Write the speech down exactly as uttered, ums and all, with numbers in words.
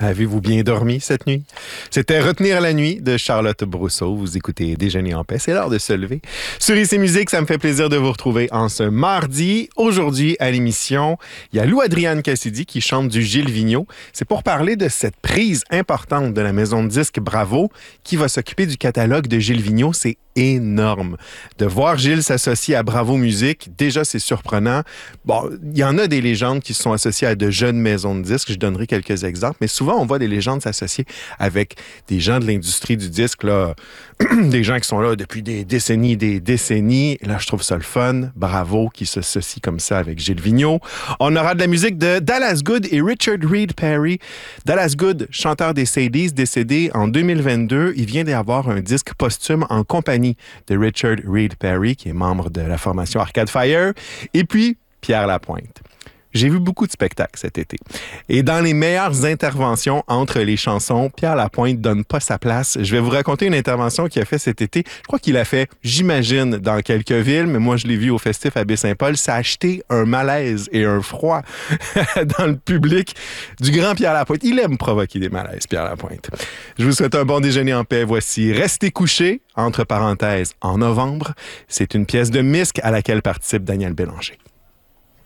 Avez-vous bien dormi cette nuit? C'était Retenir la nuit de Charlotte Brousseau. Vous écoutez Déjeuner en paix. C'est l'heure de se lever. Sur I C Musique, ça me fait plaisir de vous retrouver en ce mardi. Aujourd'hui, à l'émission, il y a Lou-Adrienne Cassidy qui chante du Gilles Vigneault. C'est pour parler de cette prise importante de la maison de disques Bravo qui va s'occuper du catalogue de Gilles Vigneault. C'est énorme. De voir Gilles s'associer à Bravo Musique, déjà, c'est surprenant. Bon, il y en a des légendes qui se sont associées à de jeunes maisons de disques. Je donnerai quelques exemples, mais souvent, on voit des légendes s'associer avec des gens de l'industrie du disque, là, des gens qui sont là depuis des décennies, des décennies. Et là, je trouve ça le fun. Bravo qui s'associe comme ça avec Gilles Vigneault. On aura de la musique de Dallas Good et Richard Reed Parry. Dallas Good, chanteur des Sadies, décédé en deux mille vingt-deux. Il vient d'avoir un disque posthume en compagnie de Richard Reed Parry, qui est membre de la formation Arcade Fire. Et puis, Pierre Lapointe. J'ai vu beaucoup de spectacles cet été. Et dans les meilleures interventions entre les chansons, Pierre Lapointe donne pas sa place. Je vais vous raconter une intervention qu'il a fait cet été. Je crois qu'il a fait, j'imagine, dans quelques villes, mais moi, je l'ai vu au Festif à Baie-Saint-Paul. Ça a acheté un malaise et un froid dans le public du grand Pierre Lapointe. Il aime provoquer des malaises, Pierre Lapointe. Je vous souhaite un bon déjeuner en paix. Voici Restez couché, entre parenthèses, en novembre. C'est une pièce de Misque à laquelle participe Daniel Bélanger.